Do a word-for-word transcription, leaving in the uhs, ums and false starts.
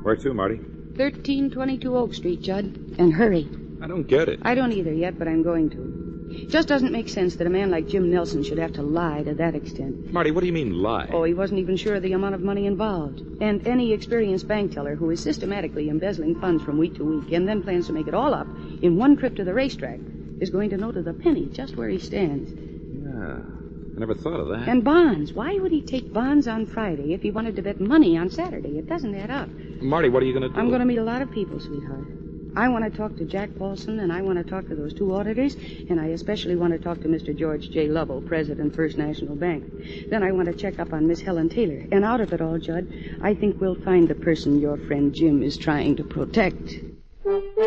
Where to, Marty? thirteen twenty-two Oak Street, Judd. And hurry. I don't get it. I don't either yet, but I'm going to. It just doesn't make sense that a man like Jim Nelson should have to lie to that extent. Marty, what do you mean lie? Oh, he wasn't even sure of the amount of money involved. And any experienced bank teller who is systematically embezzling funds from week to week and then plans to make it all up in one trip to the racetrack is going to know to the penny just where he stands. Yeah, I never thought of that. And bonds. Why would he take bonds on Friday if he wanted to bet money on Saturday? It doesn't add up. Marty, what are you going to do? I'm going to meet a lot of people, sweetheart. I want to talk to Jack Paulson, and I want to talk to those two auditors, and I especially want to talk to Mister George J. Lovell, president, First National Bank. Then I want to check up on Miss Helen Taylor. And out of it all, Judd, I think we'll find the person your friend Jim is trying to protect.